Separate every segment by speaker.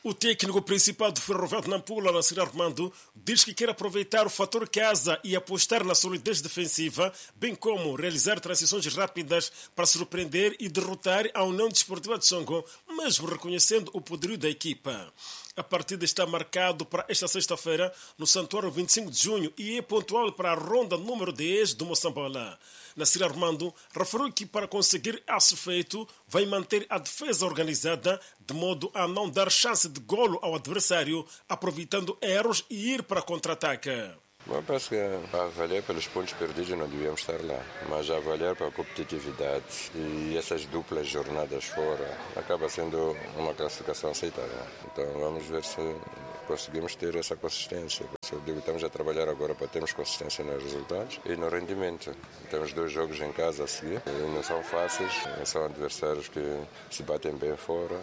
Speaker 1: O técnico principal do Ferroviário de Nampula, Nasser Armando, diz que quer aproveitar o fator casa e apostar na solidez defensiva, bem como realizar transições rápidas para surpreender e derrotar a União Desportiva de Songo, mesmo reconhecendo o poderio da equipa. A partida está marcado para esta sexta-feira no Santuário 25 de junho e é pontual para a ronda número 10 do Moçambola. Nasser Armando referiu que para conseguir esse feito vai manter a defesa organizada de modo a não dar chance de golo ao adversário, aproveitando erros e ir para contra-ataque.
Speaker 2: Eu penso que a avaliar pelos pontos perdidos não devíamos estar lá, mas a avaliar para a competitividade e essas duplas jornadas fora acaba sendo uma classificação aceitável. Então vamos ver se conseguimos ter essa consistência. Eu digo, estamos a trabalhar agora para termos consistência nos resultados e no rendimento. Temos 2 jogos em casa a seguir, e não são fáceis, são adversários que se batem bem fora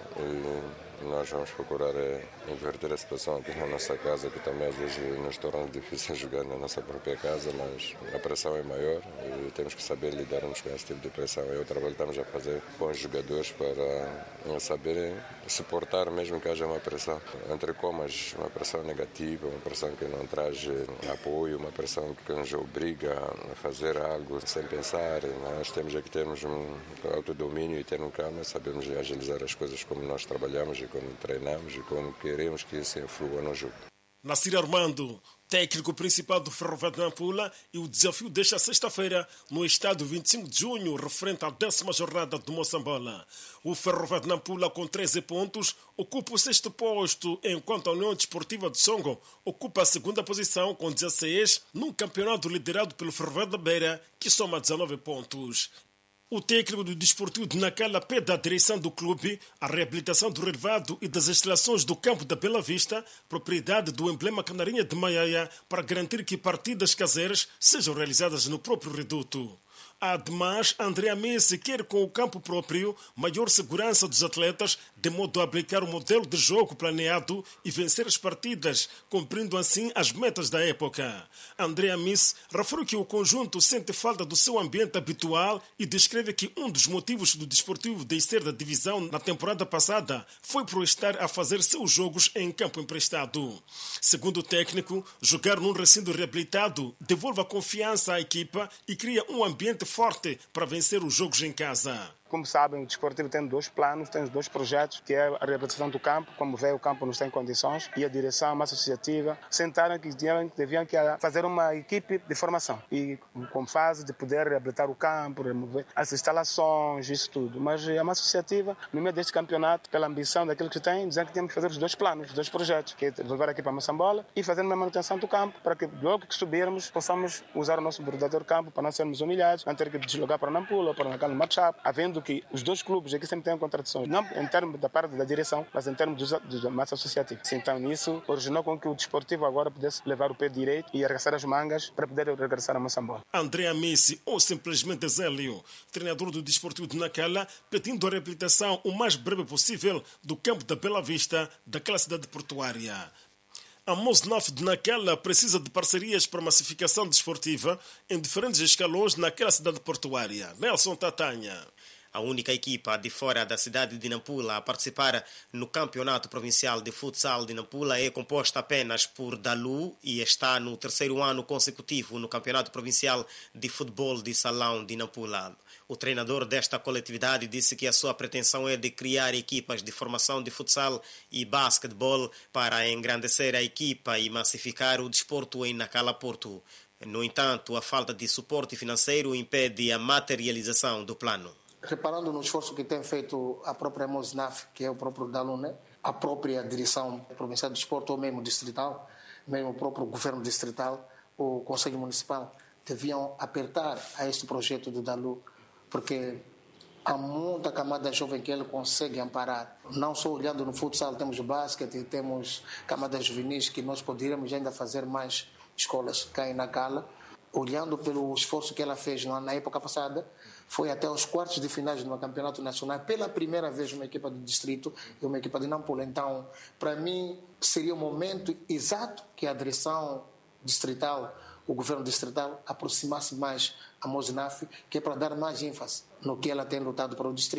Speaker 2: e nós vamos procurar inverter a situação aqui na nossa casa, que também às vezes nos torna difícil jogar na nossa própria casa, mas a pressão é maior e temos que saber lidarmos com esse tipo de pressão. É o trabalho que estamos a fazer com os jogadores para saberem suportar mesmo que haja uma pressão. Entre comas, uma pressão negativa, uma pressão que não traz apoio, uma pressão que nos obriga a fazer algo sem pensar. Nós temos que termos um autodomínio e ter um calma, sabemos agilizar as coisas como nós trabalhamos e como treinamos e como queremos que isso influa no jogo.
Speaker 1: Nasser Armando, técnico principal do Ferroviário de Nampula, e o desafio desta sexta-feira no estádio 25 de junho, referente à 10ª jornada do Moçambola. O Ferroviário de Nampula, com 13 pontos, ocupa o 6º posto, enquanto a União Desportiva de Songo ocupa a 2ª posição com 16, num campeonato liderado pelo Ferroviário da Beira, que soma 19 pontos. O técnico do Desportivo de Nacala pede à direção do clube a reabilitação do relevado e das instalações do campo da Bela Vista, propriedade do emblema Canarinha de Maiaia, para garantir que partidas caseiras sejam realizadas no próprio reduto. Ademais, André Messi quer, com o campo próprio, maior segurança dos atletas, de modo a aplicar o modelo de jogo planeado e vencer as partidas, cumprindo assim as metas da época. André Messi refere que o conjunto sente falta do seu ambiente habitual e descreve que um dos motivos do Desportivo descer da divisão na temporada passada foi por estar a fazer seus jogos em campo emprestado. Segundo o técnico, jogar num recinto reabilitado devolve a confiança à equipa e cria um ambiente forte para vencer os jogos em casa.
Speaker 3: Como sabem, o Desportivo tem 2 planos, tem 2 projetos, que é a reabilitação do campo, como vê, o campo não está em condições, e a direção, a massa associativa, sentaram que deviam fazer uma equipe de formação, e com fase de poder reabilitar o campo, remover as instalações, isso tudo. Mas a massa associativa, no meio deste campeonato, pela ambição daquilo que tem, dizem que temos que fazer os 2 planos, os 2 projetos, que é devolver aqui para a Moçambola e fazer uma manutenção do campo, para que logo que subirmos, possamos usar o nosso verdadeiro campo para não sermos humilhados, não ter que deslocar para Nampula ou para Nacala Matchap, havendo que os 2 clubes aqui sempre têm contradições, não em termos da parte da direção, mas em termos da massa associativa. Então, isso originou com que o Desportivo agora pudesse levar o pé direito e arregaçar as mangas para poder regressar a Moçambola.
Speaker 1: André Messi, ou simplesmente Zélio, treinador do Desportivo de Nacala, pedindo a reabilitação o mais breve possível do campo da Bela Vista, daquela cidade portuária. A Mosnaf de Nacala precisa de parcerias para massificação desportiva em diferentes escalões naquela cidade portuária. Nelson Tatanha.
Speaker 4: A única equipa de fora da cidade de Nampula a participar no Campeonato Provincial de Futsal de Nampula é composta apenas por Dalu e está no 3º ano consecutivo no Campeonato Provincial de Futebol de Salão de Nampula. O treinador desta coletividade disse que a sua pretensão é de criar equipas de formação de futsal e basquetebol para engrandecer a equipa e massificar o desporto em Nacala Porto. No entanto, a falta de suporte financeiro impede a materialização do plano.
Speaker 5: Reparando no esforço que tem feito a própria Mosnaf, que é o próprio Dalune, a própria direção provincial de desporto, ou mesmo distrital, mesmo o próprio governo distrital, o Conselho Municipal, deviam apertar a este projeto do Dalu, porque há muita camada jovem que ele consegue amparar. Não só olhando no futsal, temos basquete, temos camadas juvenis que nós poderíamos ainda fazer mais escolas cá em Nacala. Olhando pelo esforço que ela fez na época passada, foi até os quartos de finais do campeonato nacional, pela primeira vez uma equipa do distrito e uma equipa de Nampula. Então, para mim, seria o momento exato que a direção distrital, o governo distrital, aproximasse mais a Mosnaf, que é para dar mais ênfase no que ela tem lutado para o distrito.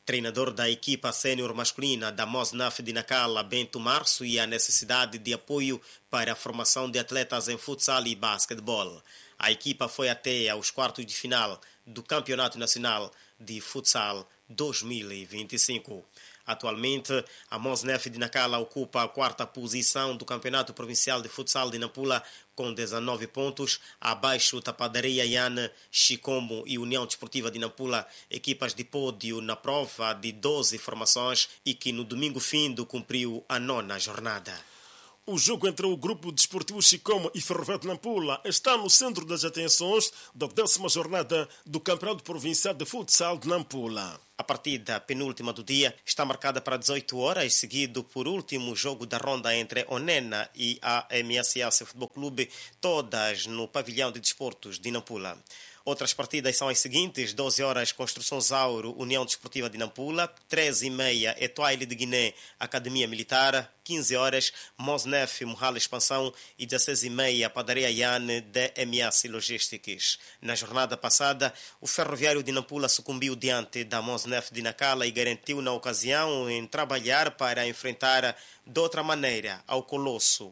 Speaker 4: Treinador da equipa sénior masculina da Mosnaf de Nacala, Bento Março, e a necessidade de apoio para a formação de atletas em futsal e basquetebol. A equipa foi até aos quartos de final do Campeonato Nacional de Futsal 2025. Atualmente, a Mosnaf de Nacala ocupa a quarta posição do Campeonato Provincial de Futsal de Nampula com 19 pontos, abaixo Tapadaria Iane, Chicombo e União Desportiva de Nampula, equipas de pódio na prova de 12 formações e que no domingo findo cumpriu a 9ª jornada.
Speaker 1: O jogo entre o Grupo Desportivo Chicombo e Ferroviário de Nampula está no centro das atenções da 10ª jornada do Campeonato Provincial de Futsal de Nampula.
Speaker 4: A partida penúltima do dia está marcada para 18 horas, seguido por último jogo da ronda entre Onena e a MSS Futebol Clube, todas no pavilhão de desportos de Nampula. Outras partidas são as seguintes: 12 horas Construção Zauro, União Desportiva de Nampula, 13h30 Etoile de Guiné, Academia Militar, 15 horas Mosnef, Morral Expansão e 16h30 Padaria Iane, DMS Logistics. Na jornada passada, o Ferroviário de Nampula sucumbiu diante da Mosnef de Nacala e garantiu na ocasião em trabalhar para enfrentar de outra maneira ao colosso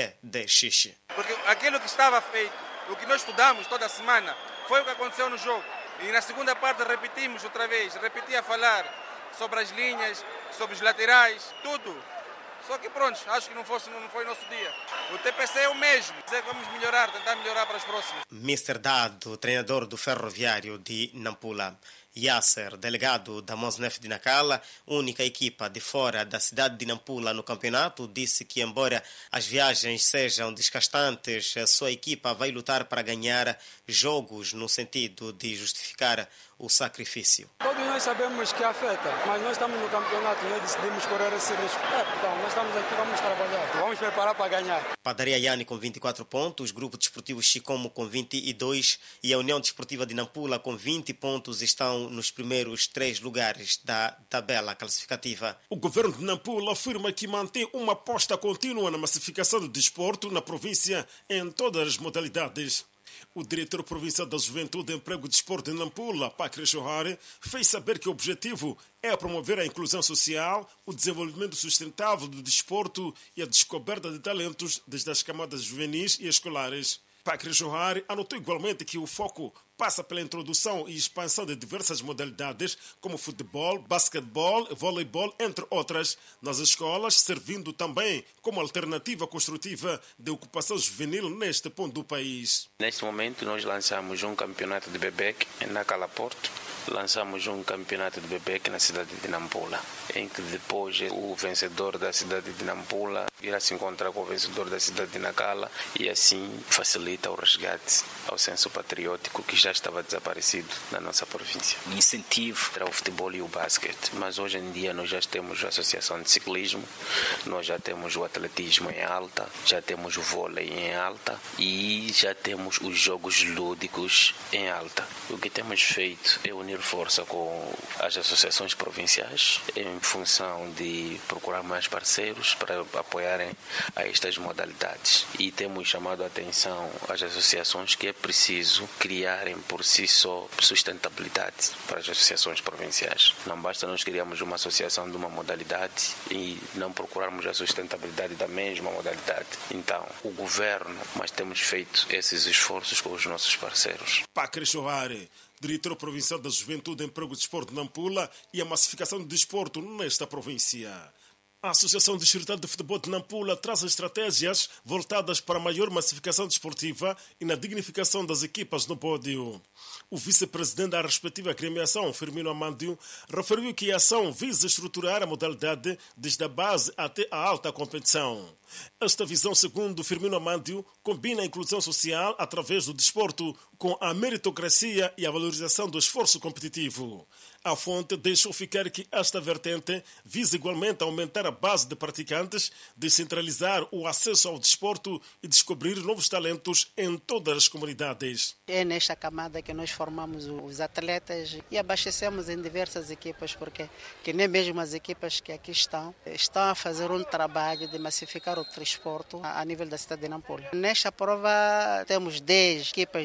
Speaker 4: GDX.
Speaker 6: Porque aquilo que estava feito, o que nós estudamos toda semana, foi o que aconteceu no jogo. E na segunda parte repetimos outra vez. Repeti a falar sobre as linhas, sobre os laterais, tudo. Só que pronto, acho que não foi nosso dia. O TPC é o mesmo. Vamos melhorar, tentar melhorar para os próximos.
Speaker 4: Mr. Dado, treinador do Ferroviário de Nampula. Yasser, delegado da Mosnef de Nacala, única equipa de fora da cidade de Nampula no campeonato, disse que, embora as viagens sejam desgastantes, a sua equipa vai lutar para ganhar jogos no sentido de justificar o sacrifício.
Speaker 7: Todos nós sabemos que afeta, mas nós estamos no campeonato, nós decidimos correr esse risco. Então, nós estamos aqui, vamos trabalhar, vamos preparar para ganhar.
Speaker 4: Padaria Iane com 24 pontos, Grupo Desportivo Chicombo com 22 e a União Desportiva de Nampula com 20 pontos estão nos primeiros 3 lugares da tabela classificativa.
Speaker 1: O governo de Nampula afirma que mantém uma aposta contínua na massificação do desporto na província em todas as modalidades. O diretor provincial da Juventude, Emprego e Desporto de Nampula, Pacre Johari, fez saber que o objetivo é promover a inclusão social, o desenvolvimento sustentável do desporto e a descoberta de talentos desde as camadas juvenis e escolares. Pacre Johari anotou igualmente que o foco passa pela introdução e expansão de diversas modalidades, como futebol, basquetebol, voleibol, entre outras, nas escolas, servindo também como alternativa construtiva de ocupação juvenil neste ponto do país.
Speaker 8: Neste momento, nós lançamos um campeonato de Bebec na Calaporto, lançamos um campeonato de Bebec na cidade de Nampula, em que depois o vencedor da cidade de Nampula irá se encontrar com o vencedor da cidade de Nacala e assim facilita o resgate ao senso patriótico que já estava desaparecido na nossa província.
Speaker 9: O incentivo
Speaker 8: era o futebol e o basquete, mas hoje em dia nós já temos a associação de ciclismo, nós já temos o atletismo em alta, já temos o vôlei em alta e já temos os jogos lúdicos em alta. O que temos feito é unir força com as associações provinciais em função de procurar mais parceiros para apoiarem a estas modalidades. E temos chamado a atenção às associações que é preciso criarem por si só sustentabilidade para as associações provinciais. Não basta nós criarmos uma associação de uma modalidade e não procurarmos a sustentabilidade da mesma modalidade. Então, o governo, mas temos feito esses esforços com os nossos parceiros.
Speaker 1: Pacre Johari, diretor provincial da Juventude, Emprego e Desporto de Nampula e a massificação do desporto nesta província. A Associação Distrital de Futebol de Nampula traz estratégias voltadas para a maior massificação desportiva e na dignificação das equipas no pódio. O vice-presidente da respectiva agremiação, Firmino Amandio, referiu que a ação visa estruturar a modalidade desde a base até a alta competição. Esta visão, segundo Firmino Amandio, combina a inclusão social através do desporto com a meritocracia e a valorização do esforço competitivo. A fonte deixou ficar que esta vertente visa igualmente aumentar a base de praticantes, descentralizar o acesso ao desporto e descobrir novos talentos em todas as comunidades.
Speaker 10: É nesta camada que nós formamos os atletas e abastecemos em diversas equipas, porque que nem mesmo as equipas que aqui estão a fazer um trabalho de massificar o desporto a nível da cidade de Nampula. Nesta prova temos 10 equipas do júnior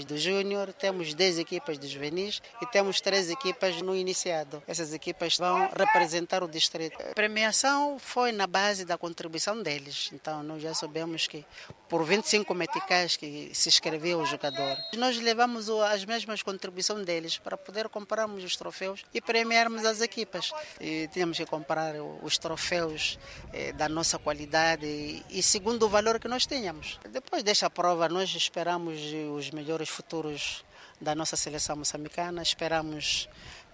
Speaker 10: júnior, temos 10 equipas de juvenis e temos 3 equipas no iniciado. Essas equipas vão representar o distrito. A premiação foi na base da contribuição deles. Então, nós já sabemos que por 25 meticais que se inscreveu o jogador. Nós levamos as mesmas contribuições deles para poder comprarmos os troféus e premiarmos as equipas. E tínhamos que comprar os troféus da nossa qualidade e segundo o valor que nós tínhamos. Depois desta prova, nós esperamos os melhores futuros da nossa seleção moçambicana, esperamos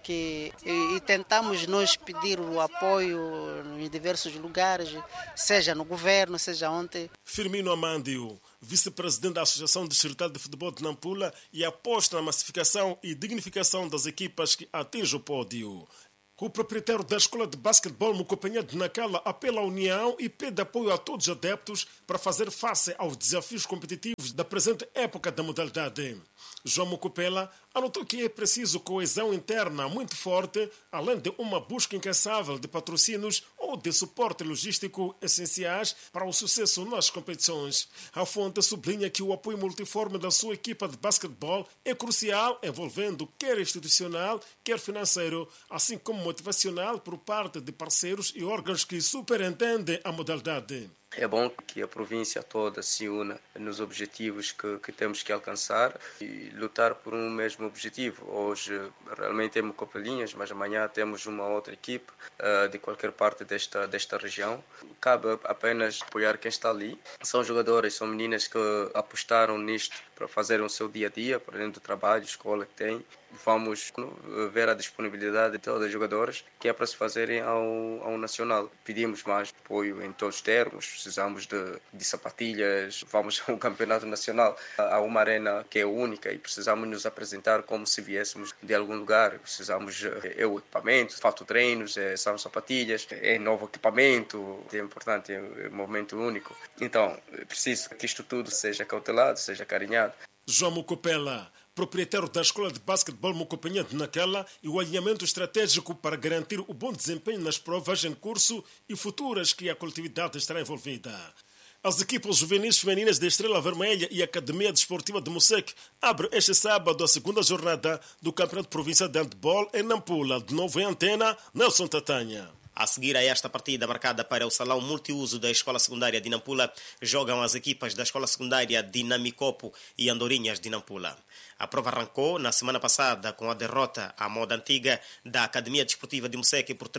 Speaker 10: e tentamos nós pedir o apoio em diversos lugares, seja no governo, seja onde.
Speaker 1: Firmino Amandio, vice-presidente da Associação Distrital de Futebol de Nampula, e aposta na massificação e dignificação das equipas que atingem o pódio. O proprietário da Escola de Basquetebol Mucopinha de Nacala apela à união e pede apoio a todos os adeptos para fazer face aos desafios competitivos da presente época da modalidade. João Mucopela anotou que é preciso coesão interna muito forte, além de uma busca incansável de patrocínios ou de suporte logístico essenciais para o sucesso nas competições. A fonte sublinha que o apoio multiforme da sua equipa de basquetebol é crucial, envolvendo quer institucional, quer financeiro, assim como motivacional por parte de parceiros e órgãos que superintendem a modalidade.
Speaker 9: É bom que a província toda se una nos objetivos que temos que alcançar e lutar por um mesmo objetivo. Hoje realmente temos Copelinhas, mas amanhã temos uma outra equipe de qualquer parte desta região. Cabe apenas apoiar quem está ali. São jogadoras, são meninas que apostaram nisto para fazerem o seu dia-a-dia, para dentro do trabalho, escola que têm. Vamos ver a disponibilidade de todas as jogadoras que é para se fazerem ao Nacional. Pedimos mais apoio em todos os termos, precisamos de sapatilhas, vamos a um campeonato nacional, a uma arena que é única e precisamos nos apresentar como se viéssemos de algum lugar. Precisamos o equipamento, faltam treinos, são sapatilhas, é novo equipamento, é importante, é um momento único. Então, é preciso que isto tudo seja cautelado, seja carinhado.
Speaker 1: João Mucopela, proprietário da Escola de Basquetebol Mucopinha de Nacala, e o alinhamento estratégico para garantir o bom desempenho nas provas em curso e futuras que a coletividade estará envolvida. As equipas juvenis femininas da Estrela Vermelha e a Academia Desportiva de Moçambique abrem este sábado a segunda jornada do Campeonato Provincial de Handball em Nampula, de novo em Antena, Nelson Tatanha.
Speaker 4: A seguir a esta partida marcada para o Salão Multiuso da Escola Secundária de Nampula, jogam as equipas da Escola Secundária de Namicopo e Andorinhas de Nampula. A prova arrancou na semana passada com a derrota à moda antiga da Academia Desportiva de Moçambique por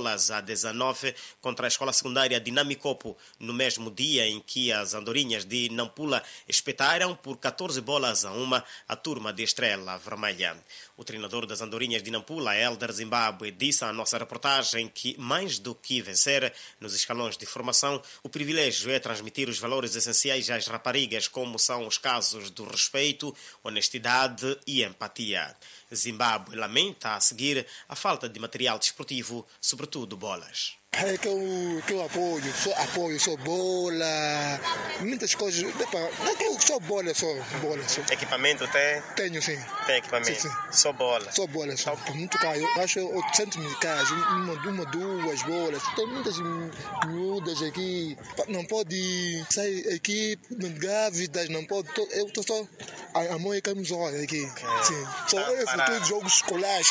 Speaker 4: 3-19 contra a Escola Secundária de Namicopo, no mesmo dia em que as Andorinhas de Nampula espetaram por 14-1 a turma de Estrela Vermelha. O treinador das Andorinhas de Nampula, Helder Zimbabwe, disse à nossa reportagem que, mais do que vencer nos escalões de formação, o privilégio é transmitir os valores essenciais às raparigas, como são os casos do respeito, honestidade e empatia. Zimbabwe lamenta a seguir a falta de material desportivo, sobretudo bolas.
Speaker 11: É que eu apoio, só bola, muitas coisas, só bola.
Speaker 4: Equipamento tem?
Speaker 11: Tenho, sim.
Speaker 4: Tem equipamento? Sim. Só bola?
Speaker 11: Só bola, só. Muito caro, eu acho 800 mil caras, duas bolas, tem muitas miúdas aqui, não pode sair aqui, grávidas, não pode, eu estou só, a mãe é camisola aqui, sim. Só é futuro jogos escolares,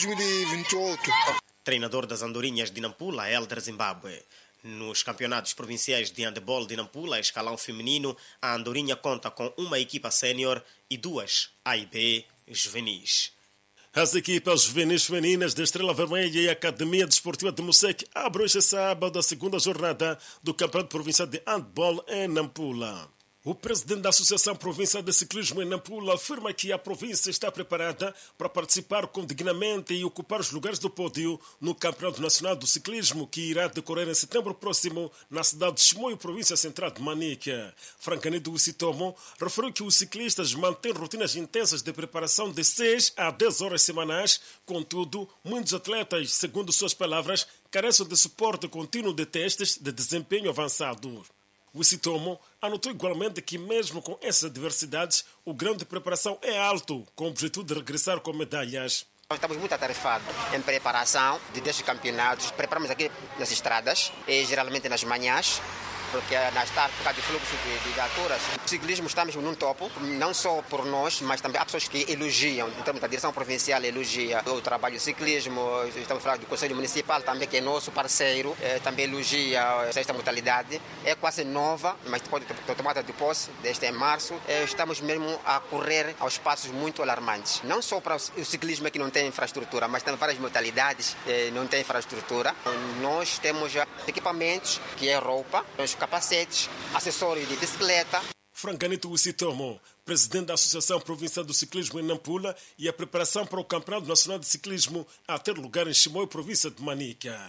Speaker 11: 2028.
Speaker 4: Treinador das Andorinhas de Nampula, Helder Zimbabwe. Nos campeonatos provinciais de handebol de Nampula, escalão feminino, a Andorinha conta com uma equipa sénior e 2 A e B juvenis.
Speaker 1: As equipas juvenis femininas da Estrela Vermelha e a Academia Desportiva de Moçambique abrem este sábado a segunda jornada do Campeonato Provincial de Handball em Nampula. O presidente da Associação Provincial de Ciclismo em Nampula afirma que a província está preparada para participar dignamente e ocupar os lugares do pódio no Campeonato Nacional do Ciclismo, que irá decorrer em setembro próximo na cidade de Chimoio, província central de Manica. Francanido Wissitomo referiu que os ciclistas mantêm rotinas intensas de preparação de 6 a 10 horas semanais. Contudo, muitos atletas, segundo suas palavras, carecem de suporte contínuo de testes de desempenho avançado. O Wissitomo anotou igualmente que, mesmo com essas adversidades, o grau de preparação é alto, com o objetivo de regressar com medalhas.
Speaker 12: Nós estamos muito atarefados em preparação destes campeonatos. Preparamos aqui nas estradas, geralmente nas manhãs, porque nas tardes, por causa do fluxo de viaturas, o ciclismo está mesmo num topo, não só por nós, mas também há pessoas que elogiam, então a direção provincial elogia o trabalho do ciclismo, estamos falando do Conselho Municipal também, que é nosso parceiro, também elogia esta modalidade, é quase nova, mas depois da tomada de posse, desde em março, estamos mesmo a correr aos passos muito alarmantes, não só para o ciclismo que não tem infraestrutura, mas também várias modalidades não tem infraestrutura. Nós temos equipamentos, que é roupa, os capacetes, acessórios de bicicleta.
Speaker 1: Francanito Ucitomo, presidente da Associação Provincial do Ciclismo em Nampula, e a preparação para o Campeonato Nacional de Ciclismo a ter lugar em Chimoio, província de Manica.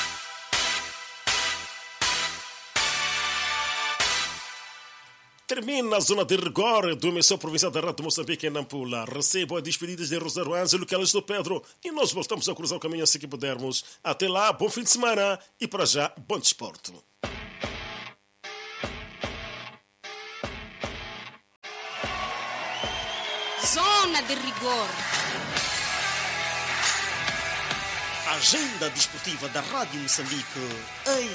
Speaker 1: Termina a zona de rigor do emissor provincial da Rádio de Moçambique em Nampula. Recebo as despedidas de Rosário Ângelo, Calixto Pedro, e nós voltamos a cruzar o caminho assim que pudermos. Até lá, bom fim de semana e para já, bom desporto.
Speaker 13: Zona de rigor.
Speaker 4: Agenda desportiva da Rádio Moçambique em